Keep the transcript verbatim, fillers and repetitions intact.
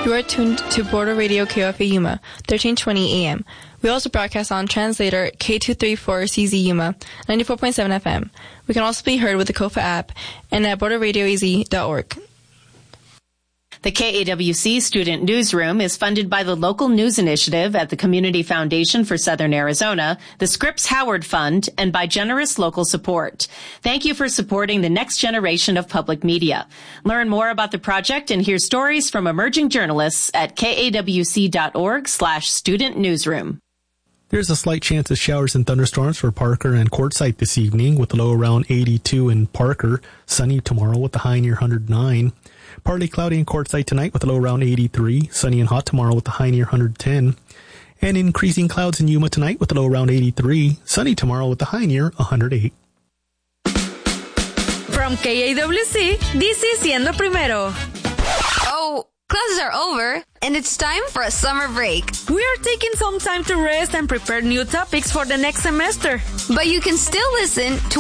You are tuned to Border Radio K O F A Yuma, thirteen twenty A M. We also broadcast on translator K two thirty-four C Z Yuma, ninety-four point seven F M. We can also be heard with the K O F A app and at border radio a z dot org. The K A W C Student Newsroom is funded by the Local News Initiative at the Community Foundation for Southern Arizona, the Scripps Howard Fund, and by generous local support. Thank you for supporting the next generation of public media. Learn more about the project and hear stories from emerging journalists at kawc.org slash student newsroom. There's a slight chance of showers and thunderstorms for Parker and Quartzsite this evening with a low around eighty-two in Parker. Sunny tomorrow with a high near one hundred nine. Partly cloudy in Quartzsite tonight with a low around eighty-three. Sunny and hot tomorrow with a high near one hundred ten. And increasing clouds in Yuma tonight with a low around eighty-three. Sunny tomorrow with a high near one hundred eight. From K A W C, this is Siendo Primero. Oh, classes are over, and it's time for a summer break. We are taking some time to rest and prepare new topics for the next semester. But you can still listen to